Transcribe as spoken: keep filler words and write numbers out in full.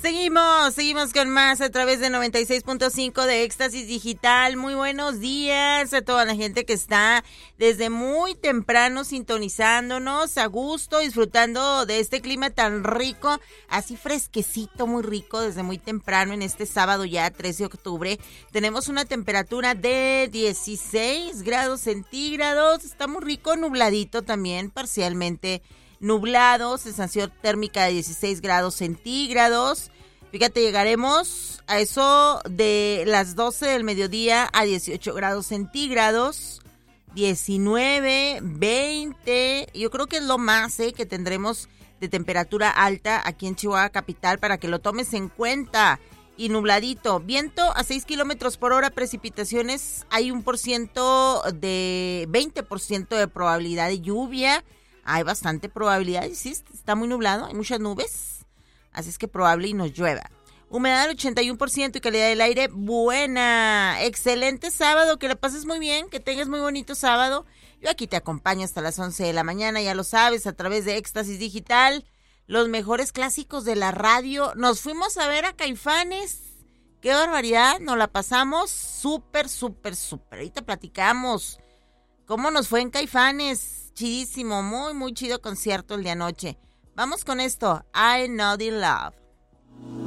Seguimos, seguimos con más a través de noventa y seis punto cinco de Éxtasis Digital. Muy buenos días a toda la gente que está desde muy temprano sintonizándonos, a gusto, disfrutando de este clima tan rico, así fresquecito, muy rico, desde muy temprano en este sábado ya, trece de octubre. Tenemos una temperatura de dieciséis grados centígrados, está muy rico, nubladito también, parcialmente nublado, sensación térmica de dieciséis grados centígrados. Fíjate, llegaremos a eso de las doce del mediodía a dieciocho grados centígrados, diecinueve, veinte, yo creo que es lo más eh, que tendremos de temperatura alta aquí en Chihuahua capital para que lo tomes en cuenta. Y nubladito, viento a seis kilómetros por hora, precipitaciones, hay un por ciento de, veinte por ciento de probabilidad de lluvia. Hay bastante probabilidad, y sí, está muy nublado, hay muchas nubes, así es que probable y nos llueva. Humedad del ochenta y uno por ciento y calidad del aire buena. Excelente sábado, que la pases muy bien, que tengas muy bonito sábado. Yo aquí te acompaño hasta las once de la mañana, ya lo sabes, a través de Éxtasis Digital, los mejores clásicos de la radio. Nos fuimos a ver a Caifanes, qué barbaridad, nos la pasamos súper, súper, súper. Ahorita platicamos cómo nos fue en Caifanes. Chidísimo, muy, muy chido concierto el de anoche. Vamos con esto, I'm Not in Love.